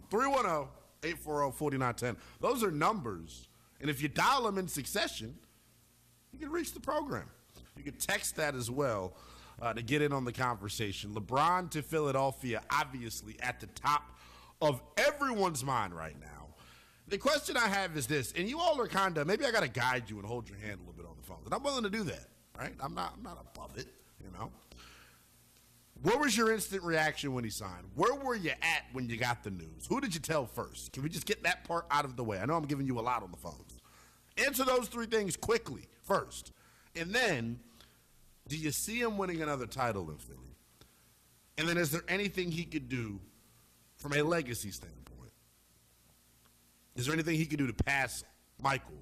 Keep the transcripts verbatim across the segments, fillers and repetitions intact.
three one zero, eight four zero, four nine one zero. Those are numbers. And if you dial them in succession, you can reach the program. You can text that as well uh, to get in on the conversation. LeBron to Philadelphia, obviously at the top of everyone's mind right now. The question I have is this, and you all are kind of, maybe I got to guide you and hold your hand a little bit on the phone. And I'm willing to do that, right? I'm not, I'm not above it, you know. What was your instant reaction when he signed? Where were you at when you got the news? Who did you tell first? Can we just get that part out of the way? I know I'm giving you a lot on the phones. Answer those three things quickly first. And then, do you see him winning another title in Philly? And then is there anything he could do from a legacy standpoint? Is there anything he could do to pass Michael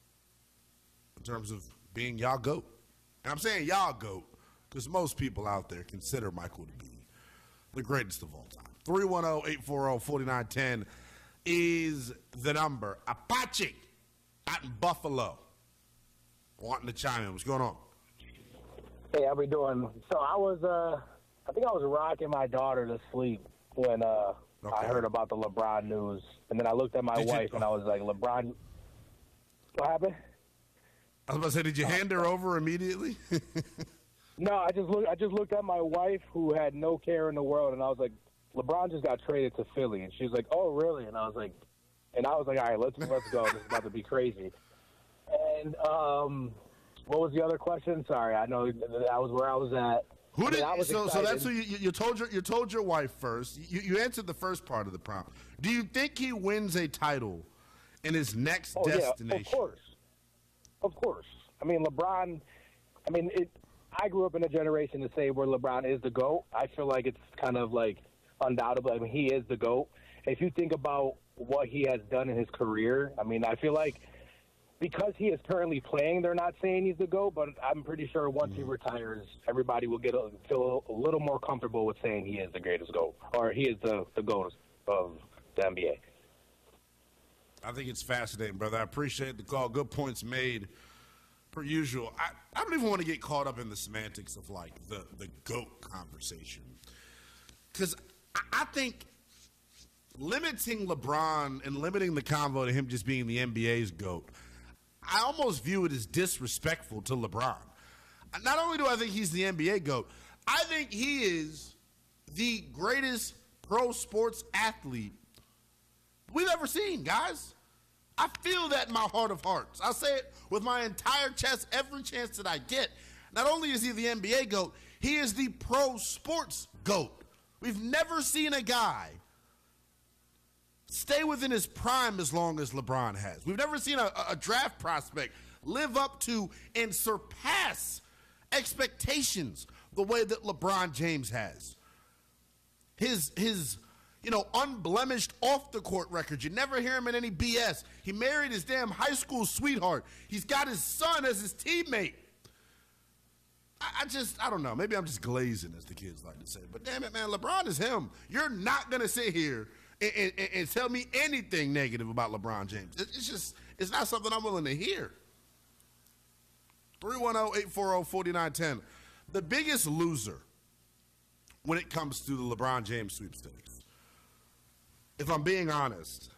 in terms of being y'all GOAT? And I'm saying y'all GOAT because most people out there consider Michael to be the greatest of all time. three one zero, eight four zero, four nine one zero is the number. Apache out in Buffalo wanting to chime in. What's going on? Hey, how we doing? So I was, uh, I think I was rocking my daughter to sleep when uh, okay. I heard about the LeBron news. And then I looked at my did wife you, and I was like, LeBron, what happened? I was about to say, did you hand her over immediately? No, I just looked. I just looked at my wife, who had no care in the world, and I was like, "LeBron just got traded to Philly," and she was like, "Oh, really?" And I was like, "And I was like, all right, let's let's go. This is about to be crazy." And um, what was the other question? Sorry, I know that was where I was at. Who did? I mean, so, so that's who you, you told your you told your wife first. You, you answered the first part of the prompt. Do you think he wins a title in his next oh, destination? Yeah, of course, of course. I mean, LeBron. I mean, it. I grew up in a generation to say where LeBron is the GOAT. I feel like it's kind of like undoubtedly. I mean, he is the GOAT. If you think about what he has done in his career, I mean, I feel like because he is currently playing, they're not saying he's the GOAT, but I'm pretty sure once he retires, everybody will get a, feel a little more comfortable with saying he is the greatest GOAT, or he is the, the GOAT of the N B A. I think it's fascinating, brother. I appreciate the call. Good points made. Per usual, I, I don't even want to get caught up in the semantics of, like, the, the GOAT conversation. Because I, I think limiting LeBron and limiting the convo to him just being the N B A's GOAT, I almost view it as disrespectful to LeBron. Not only do I think he's the N B A GOAT, I think he is the greatest pro sports athlete we've ever seen, guys. I feel that in my heart of hearts. I say it with my entire chest every chance that I get. Not only is he the N B A GOAT, he is the pro sports GOAT. We've never seen a guy stay within his prime as long as LeBron has. We've never seen a, a draft prospect live up to and surpass expectations the way that LeBron James has. His, his, you know, unblemished off-the-court record. You never hear him in any B S. He married his damn high school sweetheart. He's got his son as his teammate. I, I just, I don't know. Maybe I'm just glazing, as the kids like to say. But damn it, man, LeBron is him. You're not going to sit here and, and, and tell me anything negative about LeBron James. It, it's just, it's not something I'm willing to hear. three one zero, eight four zero, four nine one zero. The biggest loser when it comes to the LeBron James sweepstakes, if I'm being honest,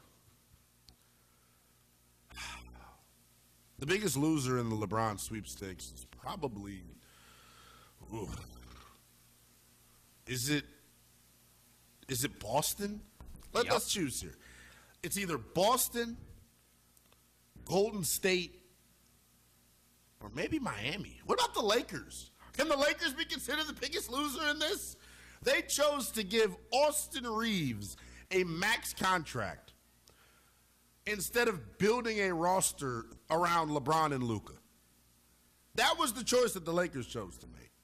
the biggest loser in the LeBron sweepstakes is probably, ooh, is it, is it Boston? Let, Yep. Let's choose here. It's either Boston, Golden State, or maybe Miami. What about the Lakers? Can the Lakers be considered the biggest loser in this? They chose to give Austin Reeves a max contract instead of building a roster around LeBron and Luka. That was the choice that the Lakers chose to make.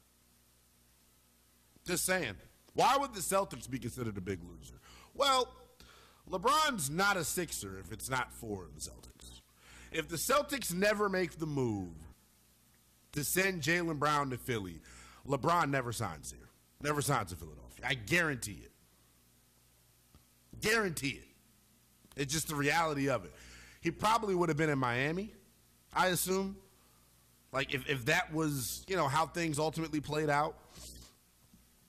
Just saying. Why would the Celtics be considered a big loser? Well, LeBron's not a Sixer if it's not for the Celtics. If the Celtics never make the move to send Jaylen Brown to Philly, LeBron never signs here. Never signs in Philadelphia. I guarantee it. Guarantee it. It's just the reality of it. He probably would have been in Miami, I assume. Like, if, if that was, you know, how things ultimately played out.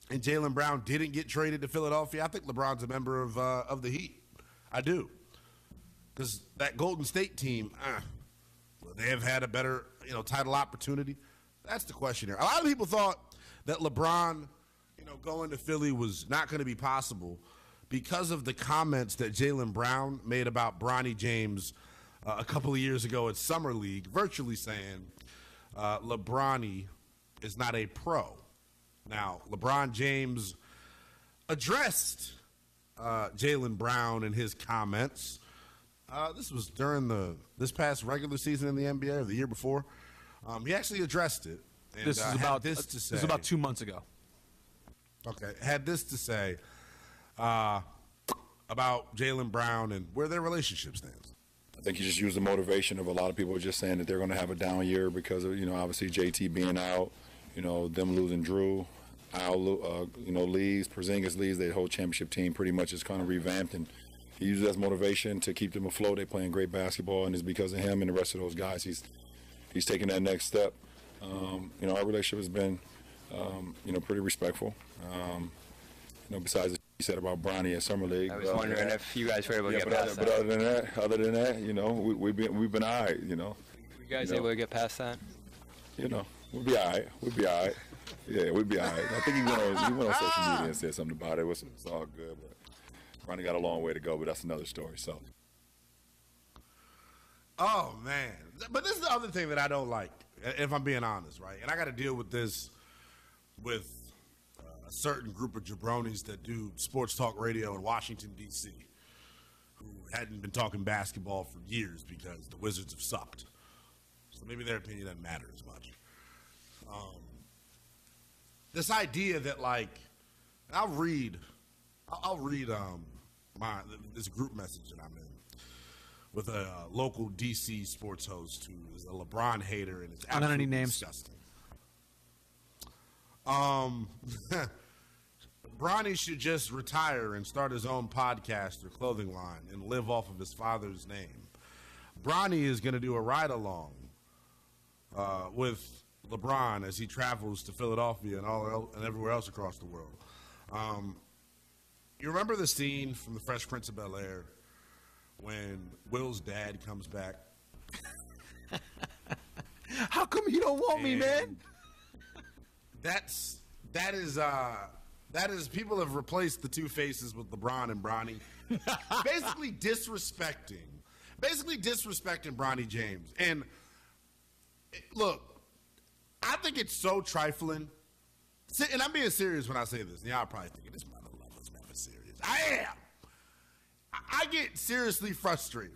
and Jaylen Brown didn't get traded to Philadelphia, I think LeBron's a member of uh, of the Heat. I do. Because that Golden State team, uh, will they have had a better, you know, title opportunity? That's the question here. A lot of people thought that LeBron, you know, going to Philly was not going to be possible because of the comments that Jaylen Brown made about Bronny James uh, a couple of years ago at Summer League, virtually saying uh, LeBronny is not a pro. Now, LeBron James addressed uh, Jaylen Brown in his comments. Uh, this was during the this past regular season in the N B A or the year before. Um, he actually addressed it. And, this is uh, about this to say. This is about two months ago. Okay, had this to say uh, about Jaylen Brown and where their relationship stands. I think he just used the motivation of a lot of people just saying that they're going to have a down year because of, you know, obviously J T being out, you know, them losing Drew, Al, uh, you know, leaves, Porzingis leaves, their whole championship team pretty much is kind of revamped, and he uses it as motivation to keep them afloat. They're playing great basketball, and it's because of him and the rest of those guys. He's he's taking that next step. Um, you know, our relationship has been, um, you know, pretty respectful. Um, you know, besides what you said about Bronny at Summer League. I was wondering if you guys were able to yeah, get but past other, that. But other than that, other than that, you know, we, we've been we've been all right. You know. You guys you know, able to get past that? You know, we'll be all right. We'll be all right. Yeah, we'll be all right. I think he went on, he went on social media and said something about it. It was, it was all good, but Bronny got a long way to go, but that's another story. So. Oh, man. But this is the other thing that I don't like, if I'm being honest, right? And I got to deal with this with uh, a certain group of jabronis that do sports talk radio in Washington, D C, who hadn't been talking basketball for years because the Wizards have sucked. So maybe their opinion doesn't matter as much. Um, this idea that, like, I'll read, I'll, I'll read um, my this group message that I'm in with a uh, local D C sports host who is a LeBron hater and it's Not any absolutely names. disgusting. Um, Bronny should just retire and start his own podcast or clothing line and live off of his father's name. Bronny is going to do a ride-along uh, with LeBron as he travels to Philadelphia and all el- and everywhere else across the world. Um, you remember the scene from The Fresh Prince of Bel-Air when Will's dad comes back? How come you don't want me, man? That's that is uh that is people have replaced the two faces with LeBron and Bronny, basically disrespecting, basically disrespecting Bronny James. And look, I think it's so trifling. And I'm being serious when I say this. Y'all are probably thinking this mother lover's never serious. I am. I get seriously frustrated.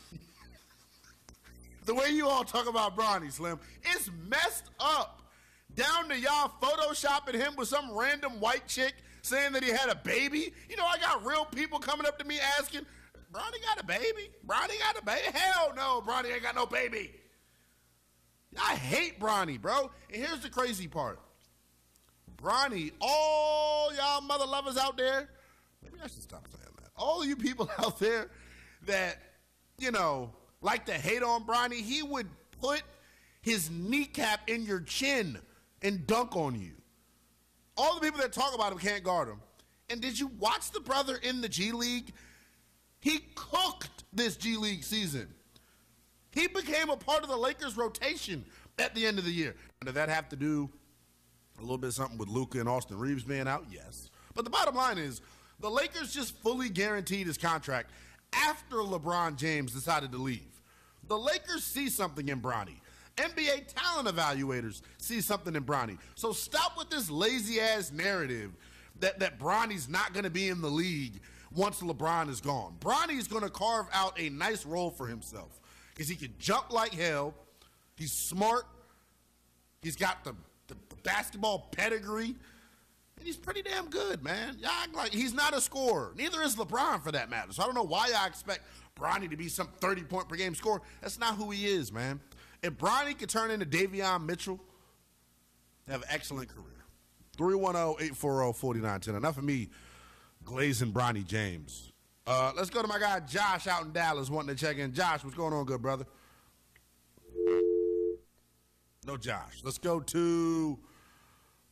The way you all talk about Bronny, Slim, it's messed up. Down to y'all photoshopping him with some random white chick saying that he had a baby. You know, I got real people coming up to me asking, Bronny got a baby? Bronny got a baby? Hell no, Bronny ain't got no baby. I hate Bronny, bro. And here's the crazy part. Bronny, all y'all mother lovers out there, maybe I should stop saying that. All you people out there that, you know, like to hate on Bronny, he would put his kneecap in your chin and dunk on you. All the people that talk about him can't guard him. And did you watch the brother in the G League? He cooked this G League season. He became a part of the Lakers rotation at the end of the year. Did that have to do a little bit something with Luka and Austin Reeves being out? Yes. But the bottom line is the Lakers just fully guaranteed his contract after LeBron James decided to leave. The Lakers see something in Bronny. N B A talent evaluators see something in Bronny. So stop with this lazy-ass narrative that, that Bronny's not going to be in the league once LeBron is gone. Bronny's going to carve out a nice role for himself because he can jump like hell. He's smart. He's got the, the, the basketball pedigree. And he's pretty damn good, man. Y'all act like he's not a scorer. Neither is LeBron, for that matter. So I don't know why y'all expect Bronny to be some thirty-point-per-game scorer. That's not who he is, man. If Bronny could turn into Davion Mitchell, have an excellent career. three one zero, eight four zero, four nine one zero. Enough of me glazing Bronny James. Uh, let's go to my guy Josh out in Dallas wanting to check in. Josh, what's going on, good brother? No Josh. Let's go to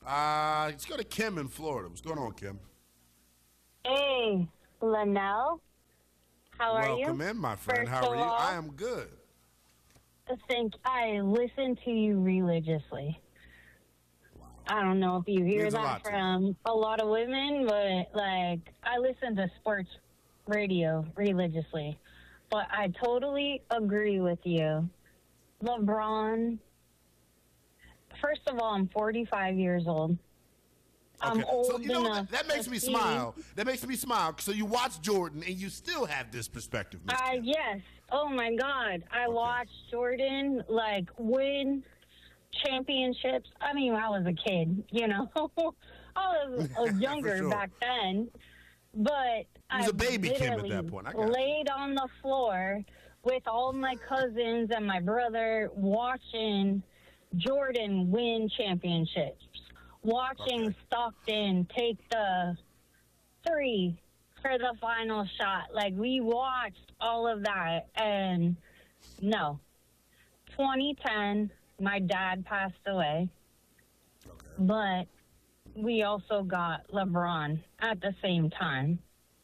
Uh, let's go to Kim in Florida. What's going on, Kim? Hey, Linnell. How are you? Welcome in, my friend. First How are of you? all- I am good. Think I listen to you religiously. I don't know if you hear Means a lot that to from a lot of women, but like I listen to sports radio religiously. But I totally agree with you. LeBron, first of all, I'm forty-five years old. I'm Okay. old So you know what? enough that, that makes to me see- smile. That makes me smile. So you watch Jordan and you still have this perspective. Miss Uh, Kim. yes. Oh my God. I watched Jordan like win championships. I mean, I was a kid, you know. I was uh, younger sure. back then, but He was I a baby Kim at that literally point. I got you. laid on the floor with all my cousins and my brother watching Jordan win championships, watching Okay. Stockton take the three for the final shot. Like, we watched all of that, and no. twenty ten, my dad passed away, Okay. but we also got LeBron at the same time.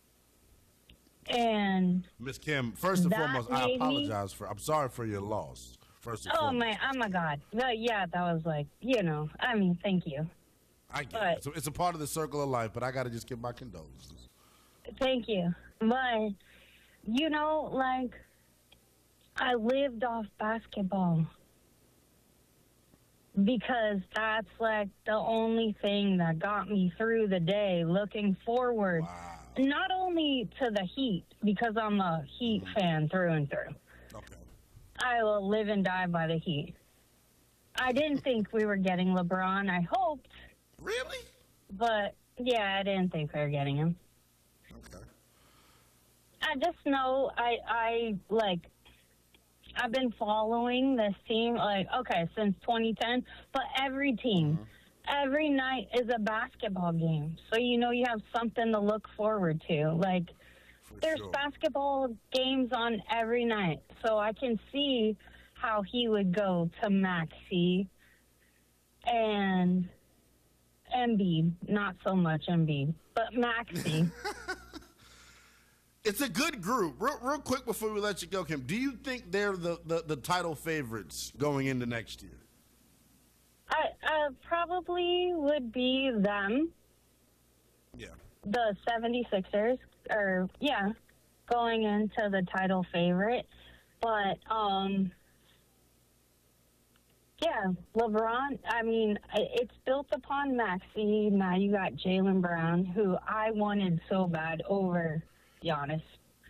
And, Miss Kim, first and That foremost, I made me- apologize for. I'm sorry for your loss. First and oh foremost, my, oh my God. But yeah, that was like, you know, I mean, thank you. I get but- it. So it's a part of the circle of life, but I got to just give my condolences. Thank you. But, you know, like, I lived off basketball because that's, like, the only thing that got me through the day, looking forward, Wow. not only to the Heat, because I'm a Heat fan through and through. Okay. I will live and die by the Heat. I didn't think we were getting LeBron. I hoped, Really? but, yeah, I didn't think we were getting him. Okay. I just know I I like I've been following this team like okay since twenty ten, but every team, every night is a basketball game, so you know you have something to look forward to. Like For there's sure. basketball games on every night, so I can see how he would go to Maxey and Embiid, not so much Embiid, but Maxey. It's a good group. Real, real quick before we let you go, Kim, do you think they're the, the, the title favorites going into next year? I, I probably would be them, Yeah. the seventy-sixers, or, yeah, going into the title favorite. But, um, yeah, LeBron, I mean, I- it's built upon Maxey. Now you got Jaylen Brown, who I wanted so bad over Giannis.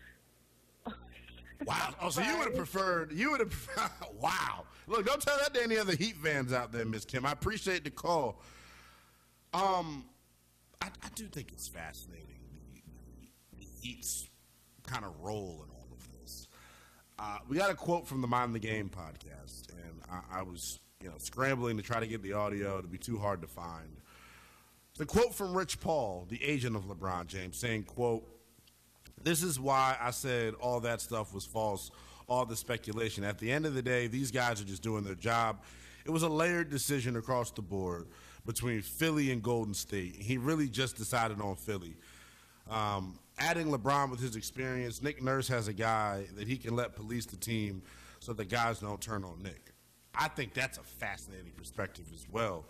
Wow. Oh, so you would have preferred, you would have, wow. Look, don't tell that to any other Heat fans out there, Miss Kim. I appreciate the call. Um, I, I do think it's fascinating, the, the, the Heat's kind of role in all of this. Uh, we got a quote from the Mind the Game podcast, and I, I was, you know, scrambling to try to get the audio. It'd be too hard to find. It's a quote from Rich Paul, the agent of LeBron James, saying, quote, "This is why I said all that stuff was false, all the speculation. At the end of the day, these guys are just doing their job. It was a layered decision across the board between Philly and Golden State. He really just decided on Philly. Um, adding LeBron with his experience, Nick Nurse has a guy that he can let police the team so the guys don't turn on Nick." I think that's a fascinating perspective as well.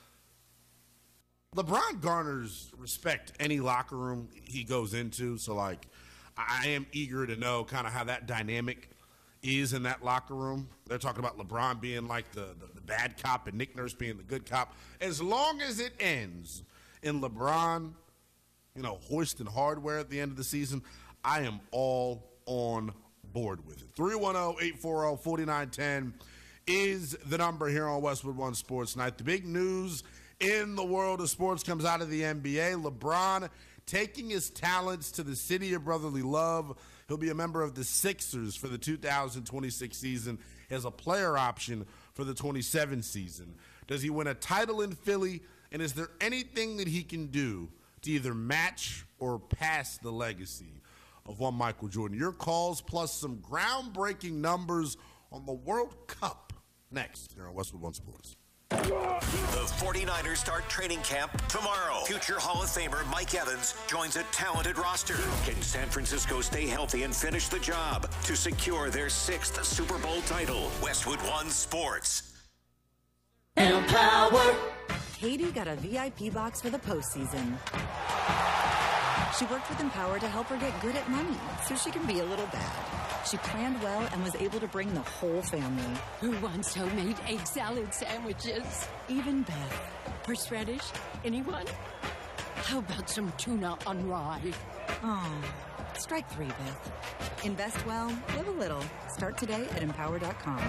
LeBron garners respect any locker room he goes into. So, like, I I am eager to know kind of how that dynamic is in that locker room. They're talking about LeBron being like the, the, the bad cop and Nick Nurse being the good cop. As long as it ends in LeBron, you know, hoisting hardware at the end of the season, I am all on board with it. three one zero, eight four zero, four nine one zero is the number here on Westwood One Sports Night. The big news in the world of sports comes out of the N B A. LeBron taking his talents to the city of brotherly love. He'll be a member of the Sixers for the two thousand twenty-six season as a player option for the twenty-seven season. Does he win a title in Philly? And is there anything that he can do to either match or pass the legacy of one Michael Jordan? Your calls plus some groundbreaking numbers on the World Cup next here on Westwood One Sports. The forty-niners start training camp tomorrow. Future Hall of Famer Mike Evans joins a talented roster. Can San Francisco stay healthy and finish the job to secure their sixth Super Bowl title? Westwood One Sports. Empower. Katie got a V I P box for the postseason. She worked with Empower to help her get good at money so she can be a little bad. She planned well and was able to bring the whole family. Who wants homemade egg salad sandwiches? Even Beth. Horseradish? Anyone? How about some tuna on rye? Oh, strike three, Beth. Invest well, live a little. Start today at empower dot com.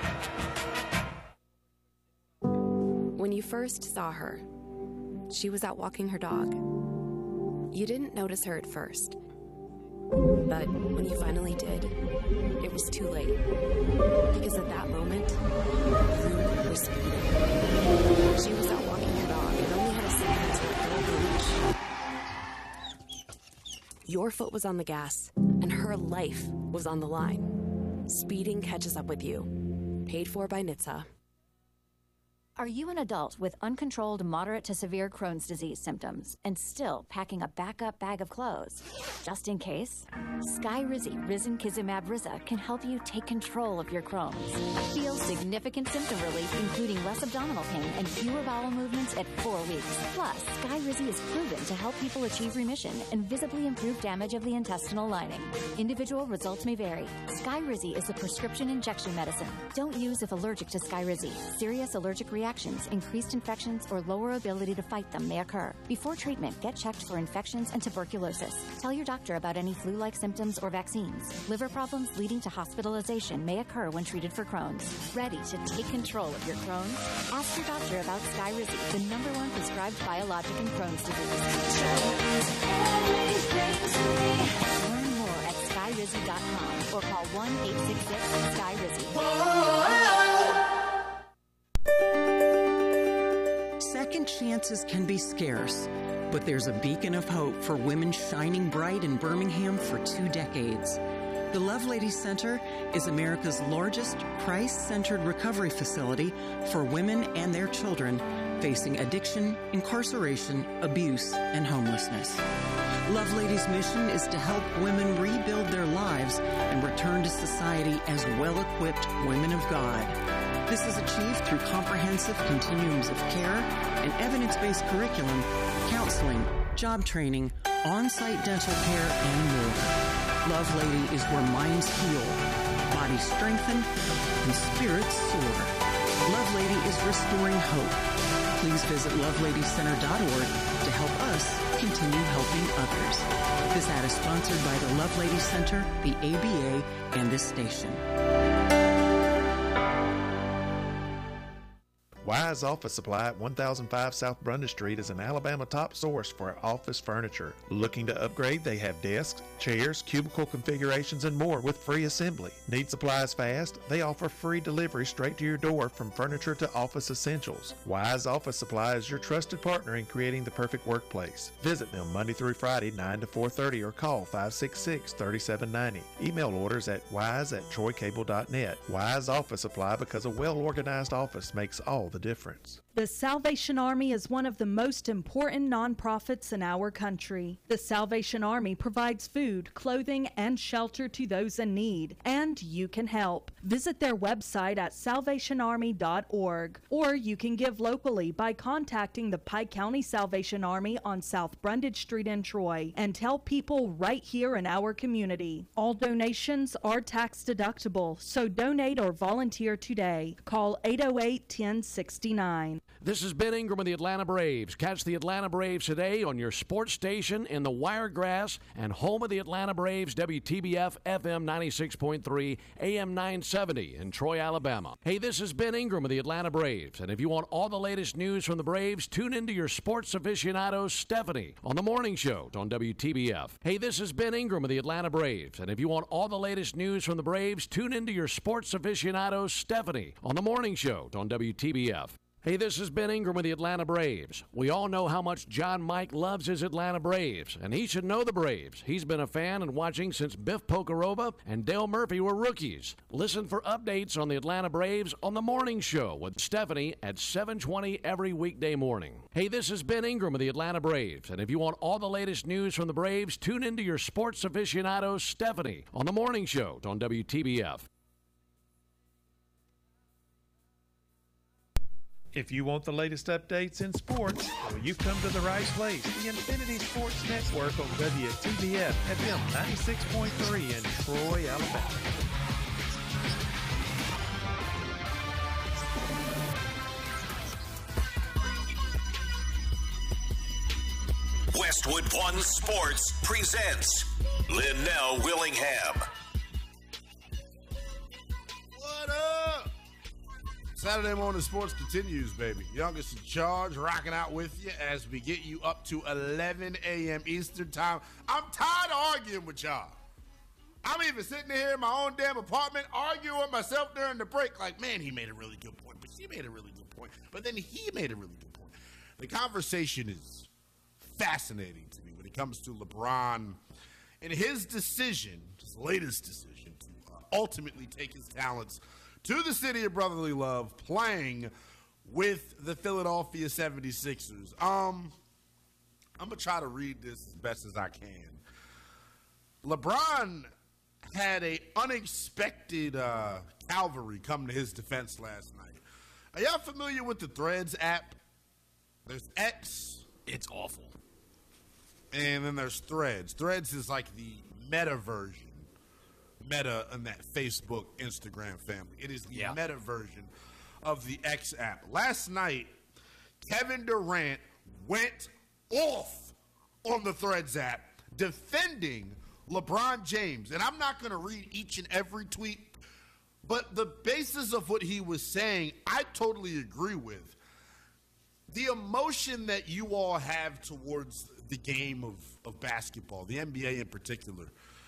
When you first saw her, she was out walking her dog. You didn't notice her at first. But when you finally did, it was too late. Because at that moment, you were speeding. She was out walking her dog and only had a second to let go of the leash. Your foot was on the gas, and her life was on the line. Speeding catches up with you. Paid for by N H T S A. Are you an adult with uncontrolled moderate to severe Crohn's disease symptoms and still packing a backup bag of clothes? Just in case, Skyrizi Risankizumab Riza can help you take control of your Crohn's. Feel significant symptom relief, including less abdominal pain and fewer bowel movements at four weeks. Plus, Skyrizi is proven to help people achieve remission and visibly improve damage of the intestinal lining. Individual results may vary. Skyrizi is a prescription injection medicine. Don't use if allergic to Skyrizi. Serious allergic reactions Reactions, increased infections, or lower ability to fight them may occur. Before treatment, get checked for infections and tuberculosis. Tell your doctor about any flu-like symptoms or vaccines. Liver problems leading to hospitalization may occur when treated for Crohn's. Ready to take control of your Crohn's? Ask your doctor about Skyrizi, the number one prescribed biologic in Crohn's disease. Learn more at skyrizi dot com or call one eight six six skyrizi. Second chances can be scarce, but there's a beacon of hope for women shining bright in Birmingham for two decades. The Lovelady Center is America's largest Christ-centered recovery facility for women and their children facing addiction, incarceration, abuse, and homelessness. Lovelady's mission is to help women rebuild their lives and return to society as well-equipped women of God. This is achieved through comprehensive continuums of care and evidence-based curriculum, counseling, job training, on-site dental care, and more. Lovelady is where minds heal, bodies strengthen, and spirits soar. Lovelady is restoring hope. Please visit lovelady center dot org to help us continue helping others. This ad is sponsored by the Lovelady Center, the A B A, and this station. Wise Office Supply at one thousand five South Brundage Street is an Alabama top source for office furniture. Looking to upgrade? They have desks, chairs, cubicle configurations, and more with free assembly. Need supplies fast? They offer free delivery straight to your door from furniture to office essentials. Wise Office Supply is your trusted partner in creating the perfect workplace. Visit them Monday through Friday, nine to four thirty, or call five six six, three seven nine zero. Email orders at wise at troy cable dot net. Wise Office Supply, because a well-organized office makes all the difference. The Salvation Army is one of the most important nonprofits in our country. The Salvation Army provides food, clothing, and shelter to those in need, and you can help. Visit their website at salvation army dot org, or you can give locally by contacting the Pike County Salvation Army on South Brundage Street in Troy, and tell people right here in our community. All donations are tax deductible, so donate or volunteer today. Call eight oh eight, ten sixty-nine. This is Ben Ingram of the Atlanta Braves. Catch the Atlanta Braves today on your sports station in the Wiregrass and home of the Atlanta Braves, W T B F F M ninety-six point three, A M nine seventy in Troy, Alabama. Hey, this is Ben Ingram of the Atlanta Braves, and if you want all the latest news from the Braves, tune into your sports aficionado, Stephanie, on the morning show on W T B F. Hey, this is Ben Ingram of the Atlanta Braves, and if you want all the latest news from the Braves, tune into your sports aficionado, Stephanie, on the morning show on W T B F. Hey, this is Ben Ingram with the Atlanta Braves. We all know how much John Mike loves his Atlanta Braves, and he should know the Braves. He's been a fan and watching since Biff Pocoroba and Dale Murphy were rookies. Listen for updates on the Atlanta Braves on The Morning Show with Stephanie at seven twenty every weekday morning. Hey, this is Ben Ingram with the Atlanta Braves, and if you want all the latest news from the Braves, tune into your sports aficionado, Stephanie, on The Morning Show on W T B F. If you want the latest updates in sports, well, you've come to the right place. The Infinity Sports Network on W T B F F M ninety-six point three in Troy, Alabama. Westwood One Sports presents Linnell Willingham. What up? Saturday morning sports continues, baby. Youngest in charge, rocking out with you as we get you up to eleven a.m. Eastern time. I'm tired of arguing with y'all. I'm even sitting here in my own damn apartment arguing with myself during the break like, man, he made a really good point, but she made a really good point, but then he made a really good point. The conversation is fascinating to me when it comes to LeBron and his decision, his latest decision, to uh, ultimately take his talents to the city of brotherly love, playing with the Philadelphia seventy-sixers. Um, I'm going to try to read this as best as I can. LeBron had a unexpected uh, cavalry come to his defense last night. Are y'all familiar with the Threads app? There's X. It's awful. And then there's Threads. Threads is like the meta version. Meta in that Facebook, Instagram family. It is the yeah. meta version of the X app. Last night, Kevin Durant went off on the Threads app defending LeBron James. And I'm not going to read each and every tweet, but the basis of what he was saying, I totally agree with. The emotion that you all have towards the game of, of basketball, the N B A in particular,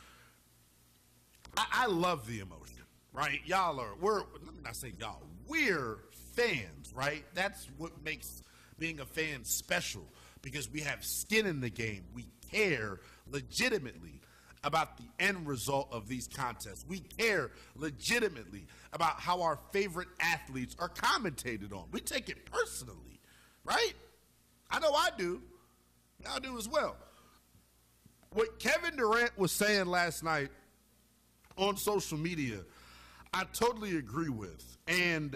I, I love the emotion, right? Y'all are, we're, let me not say y'all, we're fans, right? That's what makes being a fan special, because we have skin in the game. We care legitimately about the end result of these contests. We care legitimately about how our favorite athletes are commentated on. We take it personally, right? I know I do. Y'all do as well. What Kevin Durant was saying last night on social media, I totally agree with. And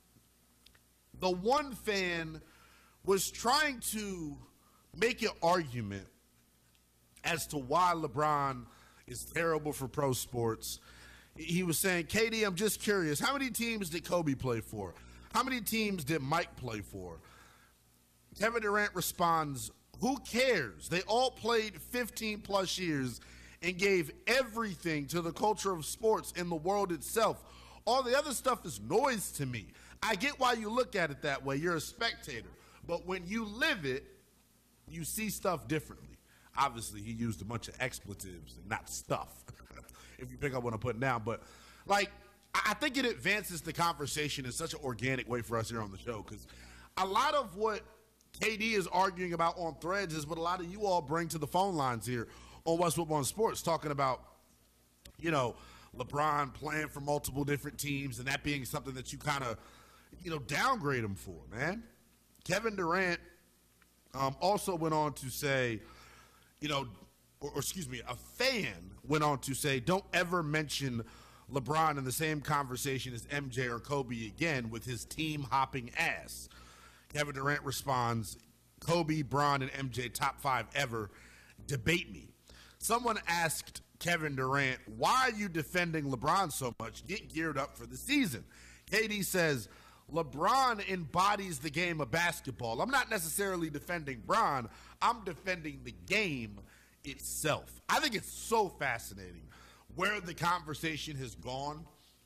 the one fan was trying to make an argument as to why LeBron is terrible for pro sports. He was saying, K D, I'm just curious, how many teams did Kobe play for? How many teams did Mike play for? Kevin Durant responds, who cares? They all played fifteen plus years and gave everything to the culture of sports in the world itself. All the other stuff is noise to me. I get why you look at it that way. You're a spectator. But when you live it, you see stuff differently. Obviously, he used a bunch of expletives and not stuff, if you pick up what I'm putting down. But, like, I think it advances the conversation in such an organic way for us here on the show, because a lot of what K D is arguing about on Threads is what a lot of you all bring to the phone lines here on Westwood One Sports, talking about, you know, LeBron playing for multiple different teams and that being something that you kind of, you know, downgrade him for, man. Kevin Durant um, also went on to say, you know, or, or excuse me, a fan went on to say, don't ever mention LeBron in the same conversation as M J or Kobe again with his team-hopping ass. Kevin Durant responds, Kobe, Bron, and M J top five ever. Debate me. Someone asked Kevin Durant, why are you defending LeBron so much? Get geared up for the season. K D says, LeBron embodies the game of basketball. I'm not necessarily defending Bron. I'm defending the game itself. I think it's so fascinating where the conversation has gone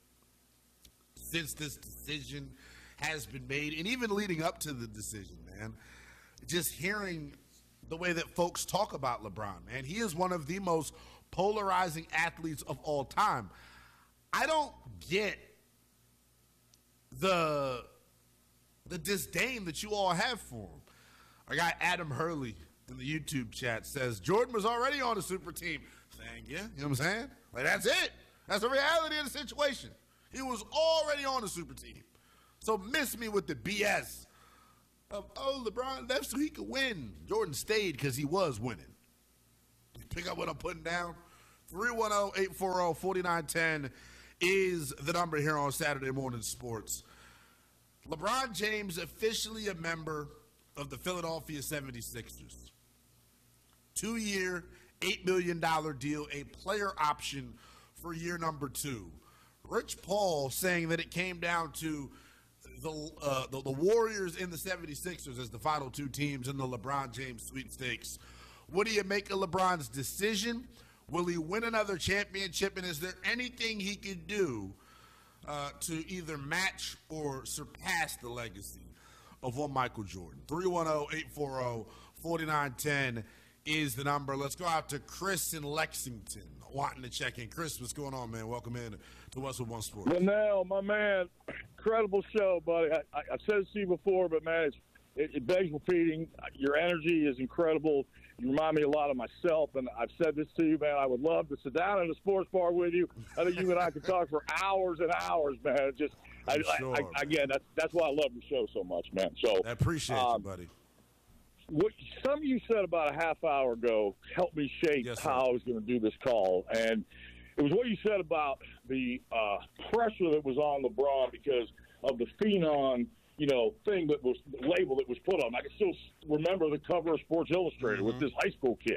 since this decision has been made, and even leading up to the decision, man. Just hearing the way that folks talk about LeBron, man. He is one of the most polarizing athletes of all time. I don't get the the disdain that you all have for him. Our guy Adam Hurley in the YouTube chat says Jordan was already on the super team. Thank you. You know what I'm saying? Like, that's it. That's the reality of the situation. He was already on the super team. So miss me with the B S of, oh, LeBron left so he could win. Jordan stayed because he was winning. You pick up what I'm putting down? three one zero, eight four zero, four nine one zero is the number here on Saturday Morning Sports. LeBron James officially a member of the Philadelphia seventy-sixers. Two-year, eight million dollars deal, a player option for year number two. Rich Paul saying that it came down to the, uh, the, the Warriors and the seventy-sixers as the final two teams in the LeBron James sweepstakes. What do you make of LeBron's decision? Will he win another championship? And is there anything he could do uh, to either match or surpass the legacy of one Michael Jordan? three one zero, eight four zero, four nine one zero is the number. Let's go out to Chris in Lexington wanting to check in. Chris, what's going on, man? Welcome in to Westwood One Sports. Linnell, my man, incredible show, buddy. I, I, I've said it to you before, but, man, it's, it, it begs repeating. Your energy is incredible. You remind me a lot of myself, and I've said this to you, man. I would love to sit down in a sports bar with you. I think you and I could talk for hours and hours, man. It just, I, sure, I, I, again, that's that's why I love your show so much, man. So I appreciate um, you, buddy. What some you said about a half hour ago helped me shape yes, how I was going to do this call, and it was what you said about the uh, pressure that was on LeBron because of the phenom, you know, thing that was the label that was put on. I can still remember the cover of Sports Illustrated mm-hmm. with this high school kid.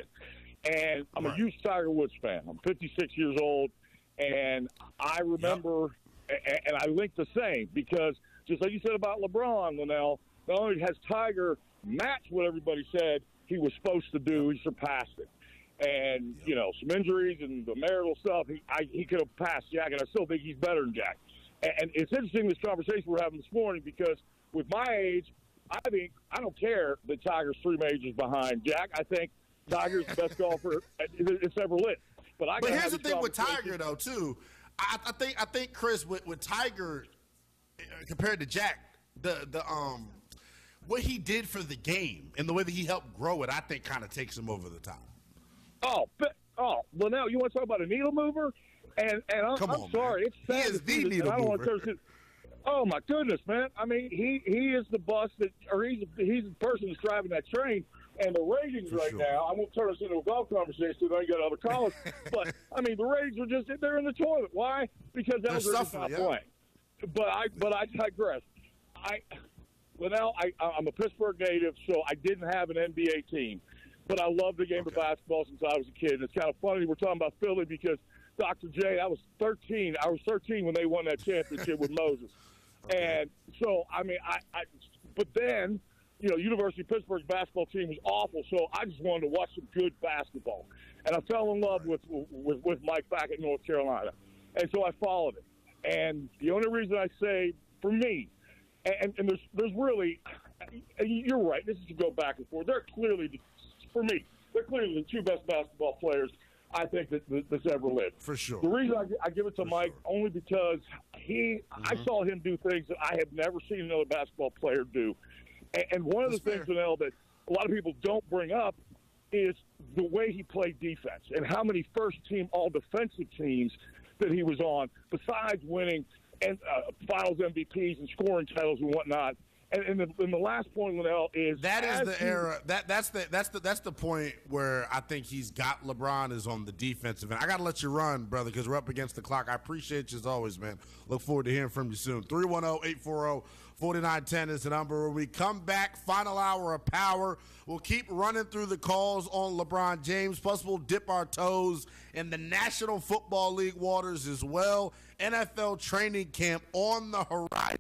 And I'm right. a huge Tiger Woods fan. I'm fifty-six years old, and I remember, yep. and I link the same because just like you said about LeBron, Linnell, not only has Tiger matched what everybody said he was supposed to do, he surpassed it. And, yep. you know, some injuries and the marital stuff, he, I, he could have passed Jack, and I still think he's better than Jack. And it's interesting, this conversation we're having this morning, because with my age, I think I don't care that Tiger's three majors behind Jack. I think Tiger's the best golfer it's ever lived. But, I but here's the thing with Tiger, though, too. I, I think, I think Chris, with, with Tiger compared to Jack, the the um what he did for the game and the way that he helped grow it, I think kind of takes him over the top. Oh, but, oh, well, now you want to talk about a needle mover? And and I'm, Come I'm on, sorry, man. it's sad. He is the needle I don't mover. Want to oh my goodness, man! I mean, he, he is the bus that, or he's he's the person that's driving that train. And the ratings For right sure. now, I won't turn this into a golf conversation because I got other callers. But I mean, the ratings are just they're in the toilet. Why? Because Ellsworth is not yeah. playing. But I but I digress. I well now I I'm a Pittsburgh native, so I didn't have an N B A team, but I loved the game okay. of basketball since I was a kid. And it's kind of funny we're talking about Philly because Doctor J, I was thirteen. I was thirteen when they won that championship with Moses. Okay. And so, I mean, I, I, but then, you know, University of Pittsburgh's basketball team was awful, so I just wanted to watch some good basketball. And I fell in love with, with, with Mike back at North Carolina. And so I followed it. And the only reason I say, for me, and, and there's, there's really, and you're right, this is to go back and forth. They're clearly, for me, they're clearly the two best basketball players I think that, that that's ever lived. For sure. The reason I, I give it to For Mike sure. only because he, mm-hmm. I saw him do things that I have never seen another basketball player do. And, and one of that's the things, Janelle, that a lot of people don't bring up is the way he played defense and how many first-team all-defensive teams that he was on, besides winning and uh, Finals M V Ps and scoring titles and whatnot. And, and, the, and the last point, Linnell, is that is the he, era. That that's the that's the that's the point where I think he's got LeBron is on the defensive end. I got to let you run, brother, because we're up against the clock. I appreciate you as always, man. Look forward to hearing from you soon. three one zero, eight four zero, four nine one zero is the number. When we come back, final hour of power. We'll keep running through the calls on LeBron James. Plus, we'll dip our toes in the National Football League waters as well. N F L training camp on the horizon.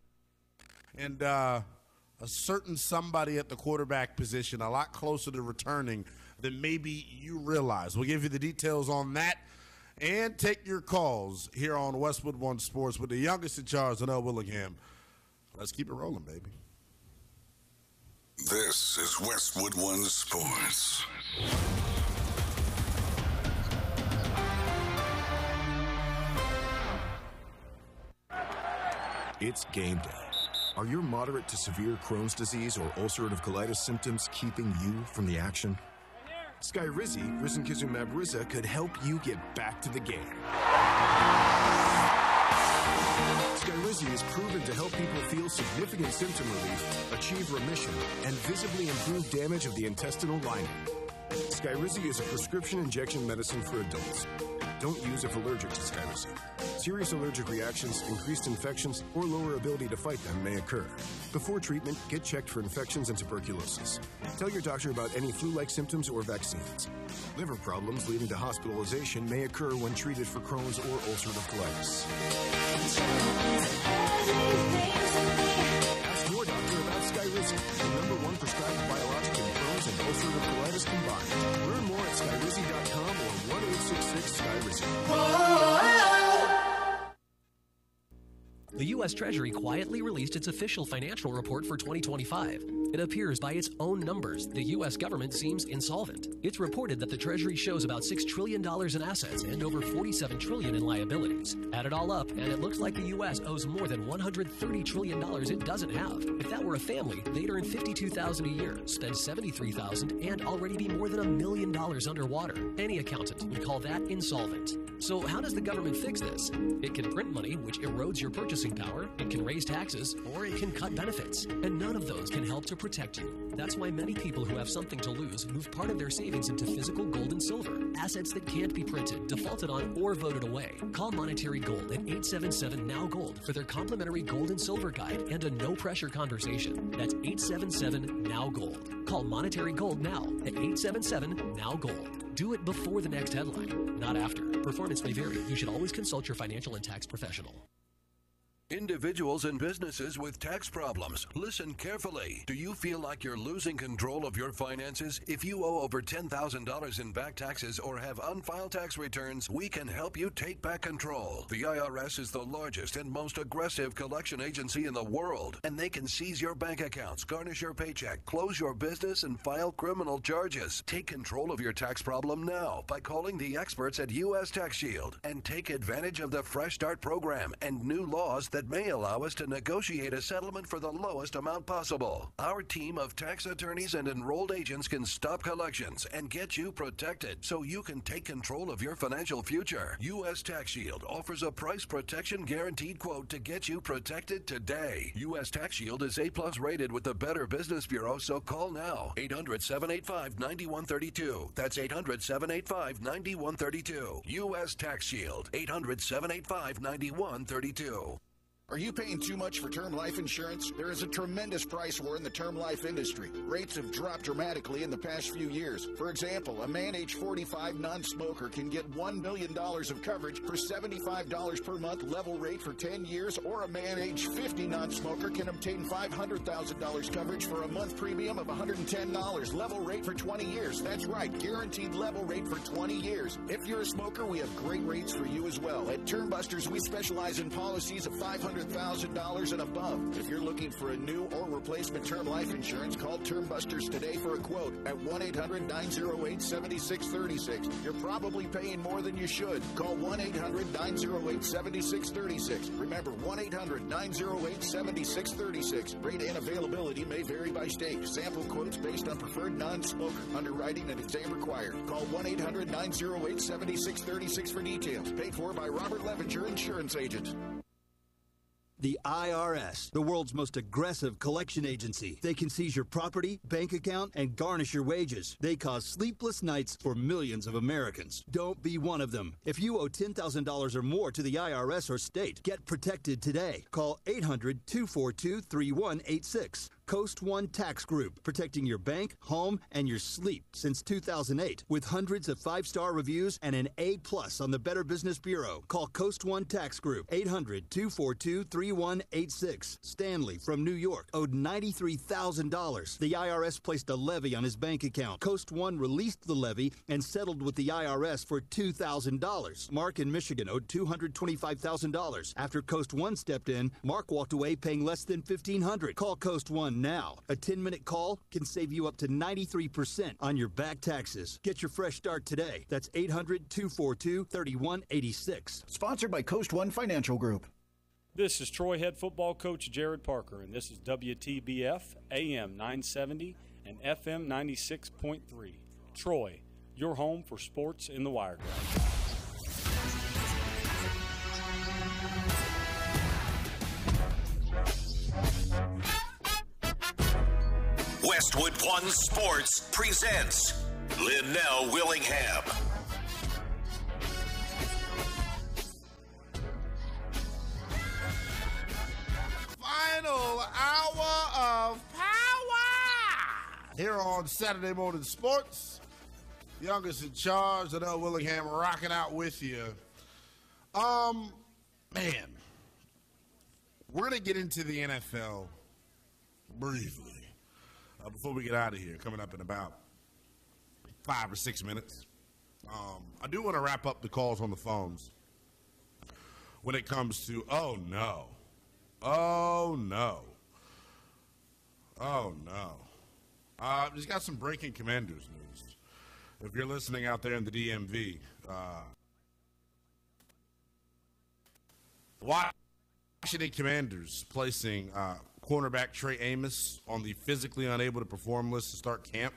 And uh, a certain somebody at the quarterback position a lot closer to returning than maybe you realize. We'll give you the details on that and take your calls here on Westwood One Sports with the youngest in charge, Linnell Willingham. Let's keep it rolling, baby. This is Westwood One Sports. It's game day. Are your moderate to severe Crohn's disease or ulcerative colitis symptoms keeping you from the action? Skyrizi, risankizumab Riza, could help you get back to the game. Skyrizi is proven to help people feel significant symptom relief, achieve remission, and visibly improve damage of the intestinal lining. Skyrizi is a prescription injection medicine for adults. Don't use if allergic to Skyrizi. Serious allergic reactions, increased infections, or lower ability to fight them may occur. Before treatment, get checked for infections and tuberculosis. Tell your doctor about any flu-like symptoms or vaccines. Liver problems leading to hospitalization may occur when treated for Crohn's or ulcerative colitis. Ask your doctor about Skyrizi, the number one prescribed biologic in Crohn's and ulcerative colitis combined. Learn more at skyrizi dot com or one eight six six Skyrizi. The U S Treasury quietly released its official financial report for twenty twenty-five. It appears by its own numbers, the U S government seems insolvent. It's reported that the Treasury shows about six trillion dollars in assets and over forty-seven trillion dollars in liabilities. Add it all up, and it looks like the U S owes more than one hundred thirty trillion dollars it doesn't have. If that were a family, they'd earn fifty-two thousand dollars a year, spend seventy-three thousand dollars, and already be more than a million dollars underwater. Any accountant would call that insolvent. So how does the government fix this? It can print money, which erodes your purchasing power, it can raise taxes, or it can cut benefits. And none of those can help to protect you. That's why many people who have something to lose move part of their savings into physical gold and silver, assets that can't be printed, defaulted on, or voted away. Call Monetary Gold at eight seven seven N O W Gold for their complimentary gold and silver guide and a no-pressure conversation. That's eight seven seven N O W Gold. Call Monetary Gold now at eight seven seven N O W Gold. Do it before the next headline, not after. Performance may vary. You should always consult your financial and tax professional. Individuals and businesses with tax problems, listen carefully. Do you feel like you're losing control of your finances? If you owe over ten thousand dollars in back taxes or have unfiled tax returns, we can help you take back control. The I R S is the largest and most aggressive collection agency in the world, and they can seize your bank accounts, garnish your paycheck, close your business, and file criminal charges. Take control of your tax problem now by calling the experts at U S Tax Shield and take advantage of the Fresh Start program and new laws that may allow us to negotiate a settlement for the lowest amount possible. Our team of tax attorneys and enrolled agents can stop collections and get you protected so you can take control of your financial future. U S Tax Shield offers a price protection guaranteed quote to get you protected today. U S Tax Shield is A plus rated with the Better Business Bureau, so call now. eight hundred, seven eight five, nine one three two. That's eight hundred, seven eight five, nine one three two. U S Tax Shield. eight hundred, seven eight five, nine one three two. Are you paying too much for term life insurance? There is a tremendous price war in the term life industry. Rates have dropped dramatically in the past few years. For example, a man age forty-five non-smoker can get one million dollars of coverage for seventy-five dollars per month level rate for ten years, or a man age fifty non-smoker can obtain five hundred thousand dollars coverage for a month premium of one hundred ten dollars level rate for twenty years. That's right, guaranteed level rate for twenty years. If you're a smoker, we have great rates for you as well. At Term Busters, we specialize in policies of five hundred thousand dollars and above. If you're looking for a new or replacement term life insurance, call Term Busters today for a quote at one eight hundred, nine oh eight, seven six three six. You're probably paying more than you should. Call one eight hundred, nine oh eight, seven six three six. Remember, one eight hundred, nine oh eight, seven six three six. Rate and availability may vary by state. Sample quotes based on preferred non-smoker. Underwriting and exam required. Call one eight hundred, nine oh eight, seven six three six for details. Paid for by Robert Levenger Insurance Agent. The I R S, the world's most aggressive collection agency. They can seize your property, bank account, and garnish your wages. They cause sleepless nights for millions of Americans. Don't be one of them. If you owe ten thousand dollars or more to the I R S or state, get protected today. Call eight hundred, two four two, three one eight six. Coast One Tax Group, protecting your bank, home, and your sleep since two thousand eight. With hundreds of five-star reviews and an A plus on the Better Business Bureau. Call Coast One Tax Group, eight hundred, two four two, three one eight six. Stanley from New York owed ninety-three thousand dollars. The I R S placed a levy on his bank account. Coast One released the levy and settled with the I R S for two thousand dollars. Mark in Michigan owed two hundred twenty-five thousand dollars. After Coast One stepped in, Mark walked away paying less than fifteen hundred dollars. Call Coast One now. A ten-minute call can save you up to ninety-three percent on your back taxes. Get your fresh start today. That's eight hundred, two four two, three one eight six. Sponsored by Coast One Financial Group. This is Troy head football coach Jared Parker, and this is W T B F A M nine seventy and F M ninety-six point three. Troy, your home for sports in the Wiregrass. Westwood One Sports presents Linnell Willingham. Final hour of power here on Saturday Morning Sports. Youngest in charge, Linnell Willingham, rocking out with you. Um, man, we're gonna get into the N F L briefly uh, before we get out of here. Coming up in about five or six minutes. Um, I do want to wrap up the calls on the phones when it comes to oh no. Oh, no. Oh, no. Uh, just got some breaking Commanders news. If you're listening out there in the D M V, uh, Washington Commanders placing uh, cornerback Trey Amos on the physically unable to perform list to start camp.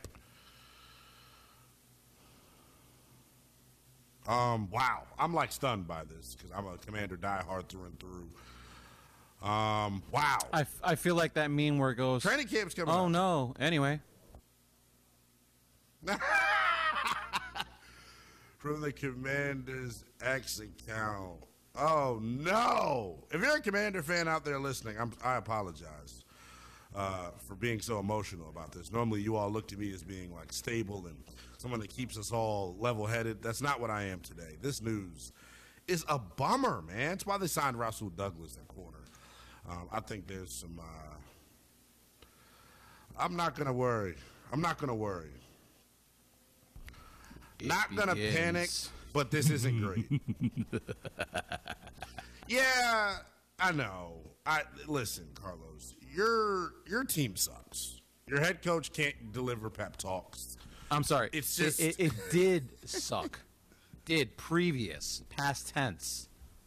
Um, wow. I'm like stunned by this because I'm a Commander diehard through and through. Um, wow. I, f- I feel like that meme where it goes, training camp's coming oh, up. no. Anyway. From the Commander's X account. Oh, no. If you're a Commander fan out there listening, I'm, I apologize uh, for being so emotional about this. Normally, you all look to me as being, like, stable and someone that keeps us all level-headed. That's not what I am today. This news is a bummer, man. That's why they signed Rasul Douglas at corner. Um, I think there's some uh, – I'm not going to worry. I'm not going to worry. It not going to panic, but this isn't great. Yeah, I know. I Listen, Carlos, your your team sucks. Your head coach can't deliver pep talks. I'm sorry. It's just – It, it, it did suck. Did previous, past tense.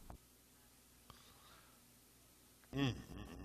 Mm.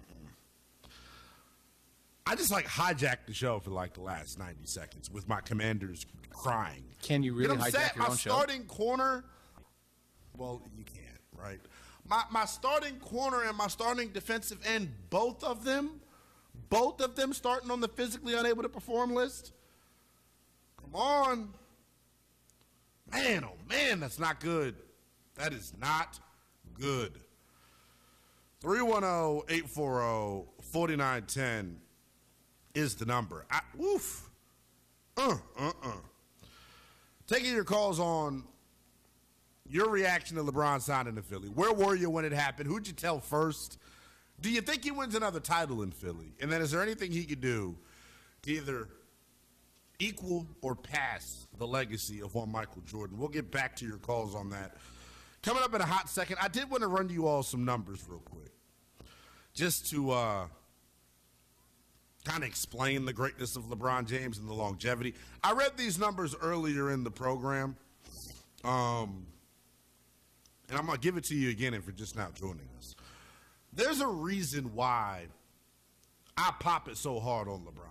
I just like hijacked the show for like the last ninety seconds with my Commanders crying. Can you really you know hijack saying? your my own show? My starting corner, well, you can't, right? My my starting corner and my starting defensive end, both of them, both of them starting on the physically unable to perform list. Come on. Man, oh man, that's not good. That is not good. three one zero, eight four zero, four nine one zero is the number. I, woof. Uh, uh, uh. Taking your calls on your reaction to LeBron signing to Philly. Where were you when it happened? Who'd you tell first? Do you think he wins another title in Philly? And then is there anything he could do to either equal or pass the legacy of one Michael Jordan? We'll get back to your calls on that. Coming up in a hot second, I did want to run you all some numbers real quick. Just to uh, kind of explain the greatness of LeBron James and the longevity. I read these numbers earlier in the program. Um, and I'm going to give it to you again if you're just now joining us. There's a reason why I pop it so hard on LeBron.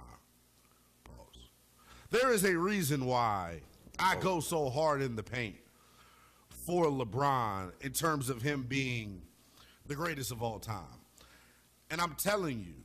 There is a reason why I go so hard in the paint for LeBron in terms of him being the greatest of all time. And I'm telling you,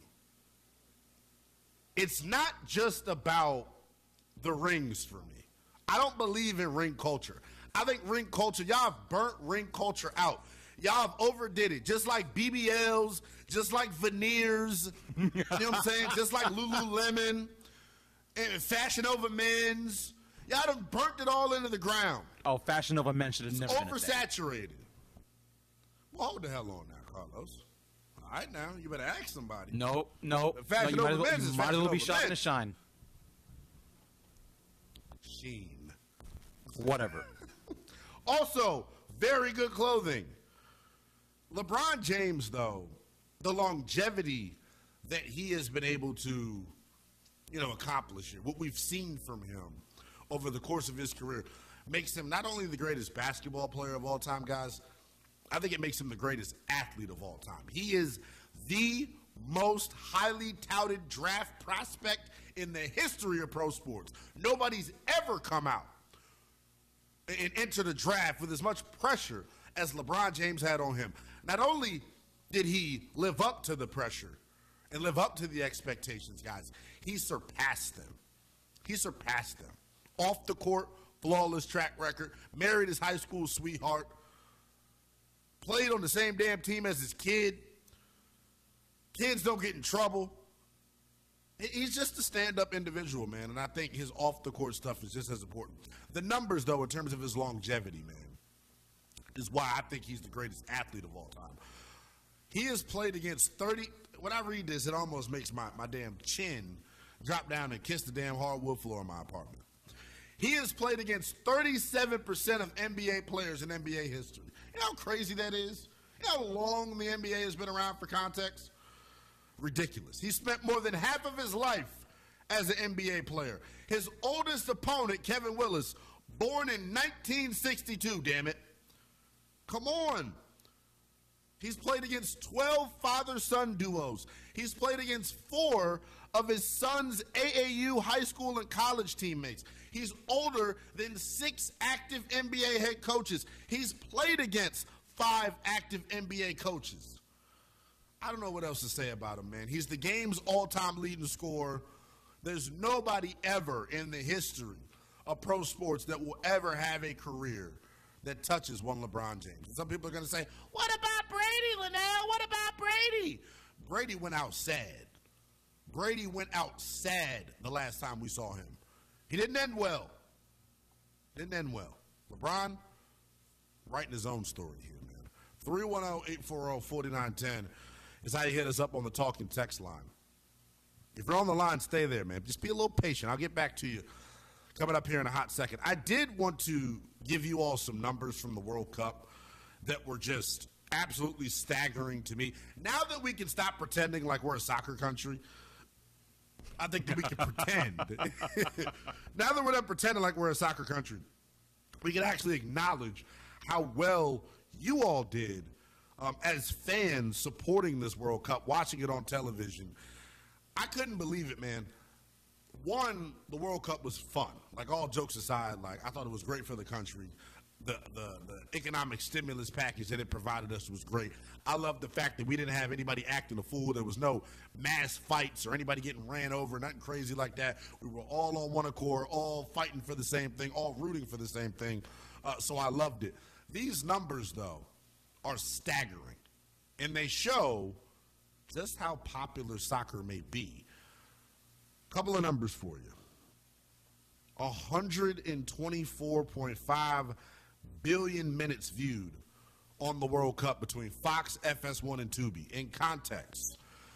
it's not just about the rings for me. I don't believe in ring culture. I think ring culture, y'all have burnt ring culture out. Y'all have overdid it. Just like B B Ls, just like veneers, you know what I'm saying? Just like Lululemon. And Fashion Over Men's. Y'all done burnt it all into the ground. Oh, Fashion Over Men should have never been a thing. Oversaturated. Well, hold the hell on now, Carlos. All right, now, you better ask somebody. Nope, nope. Fashion no, you Over might as well, Men's is you might as Fashion well be Over shot in the Men. shine. Sheen. Whatever. Also, very good clothing. LeBron James, though, the longevity that he has been able to, you know, accomplish it, what we've seen from him over the course of his career, makes him not only the greatest basketball player of all time, guys, I think it makes him the greatest athlete of all time. He is the most highly touted draft prospect in the history of pro sports. Nobody's ever come out and entered the draft with as much pressure as LeBron James had on him. Not only did he live up to the pressure and live up to the expectations, guys, he surpassed them. He surpassed them. Off the court, flawless track record, married his high school sweetheart, played on the same damn team as his kid. Kids don't get in trouble. He's just a stand-up individual, man, and I think his off-the-court stuff is just as important. The numbers, though, in terms of his longevity, man, is why I think he's the greatest athlete of all time. He has played against thirty – when I read this, it almost makes my, my damn chin drop down and kiss the damn hardwood floor in my apartment. He has played against thirty-seven percent of N B A players in N B A history. You know how crazy that is? You know how long the N B A has been around, for context? Ridiculous. He spent more than half of his life as an N B A player. His oldest opponent, Kevin Willis, born in nineteen sixty-two, damn it. Come on. He's played against twelve father-son duos. He's played against four of his son's A A U high school and college teammates. He's older than six active N B A head coaches. He's played against five active N B A coaches. I don't know what else to say about him, man. He's the game's all-time leading scorer. There's nobody ever in the history of pro sports that will ever have a career that touches one LeBron James. And some people are going to say, what about Brady, Linnell? What about Brady? Brady went out sad. Brady went out sad the last time we saw him. He didn't end well. Didn't end well. LeBron, writing his own story here, man. three one zero, eight four zero, four nine one zero is how you hit us up on the talking text line. If you're on the line, stay there, man. Just be a little patient. I'll get back to you coming up here in a hot second. I did want to give you all some numbers from the World Cup that were just absolutely staggering to me. Now that we can stop pretending like we're a soccer country, I think that we can pretend. Now that we're not pretending like we're a soccer country, we can actually acknowledge how well you all did um, as fans supporting this World Cup, watching it on television. I couldn't believe it, man. One, the World Cup was fun. Like, all jokes aside, like, I thought it was great for the country. The, the the economic stimulus package that it provided us was great. I love the fact that we didn't have anybody acting a fool. There was no mass fights or anybody getting ran over, nothing crazy like that. We were all on one accord, all fighting for the same thing, all rooting for the same thing. Uh, so I loved it. These numbers, though, are staggering, and they show just how popular soccer may be. Couple of numbers for you. one hundred twenty-four point five billion minutes viewed on the World Cup between Fox, F S one, and Tubi. In context,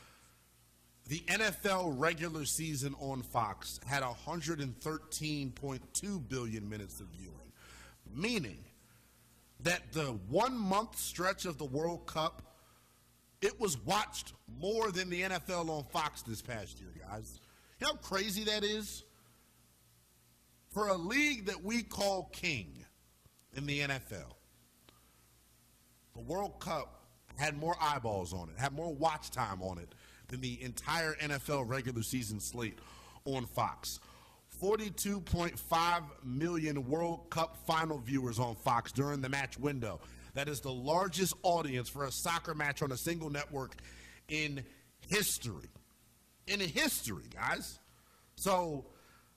the N F L regular season on Fox had one hundred thirteen point two billion minutes of viewing, meaning that the one-month stretch of the World Cup, it was watched more than the N F L on Fox this past year, guys. You know how crazy that is? For a league that we call king in the N F L, the World Cup had more eyeballs on it, had more watch time on it than the entire N F L regular season slate on Fox. forty-two point five million World Cup final viewers on Fox during the match window. That is the largest audience for a soccer match on a single network in history. In history, guys. So,